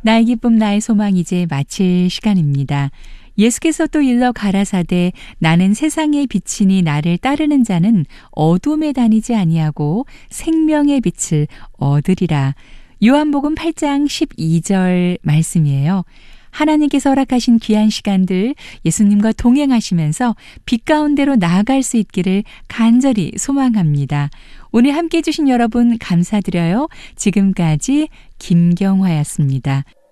나의 기쁨 나의 소망 이제 마칠 시간입니다. 예수께서 또 일러 가라사대 나는 세상의 빛이니 나를 따르는 자는 어둠에 다니지 아니하고 생명의 빛을 얻으리라. 요한복음 8장 12절 말씀이에요. 하나님께서 허락하신 귀한 시간들 예수님과 동행하시면서 빛 가운데로 나아갈 수 있기를 간절히 소망합니다. 오늘 함께해 주신 여러분 감사드려요. 지금까지 김경화였습니다.